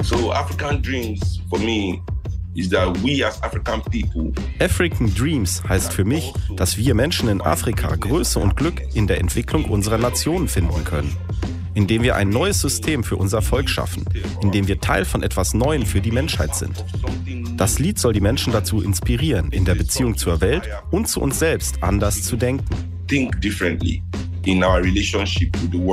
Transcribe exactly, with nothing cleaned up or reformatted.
So African Dreams for me is that we as African people. African Dreams heißt für mich, dass wir Menschen in Afrika Größe und Glück in der Entwicklung unserer Nation finden können. Indem wir ein neues System für unser Volk schaffen, indem wir Teil von etwas Neuem für die Menschheit sind. Das Lied soll die Menschen dazu inspirieren, in der Beziehung zur Welt und zu uns selbst anders zu denken. Think differently in our relationship with the world.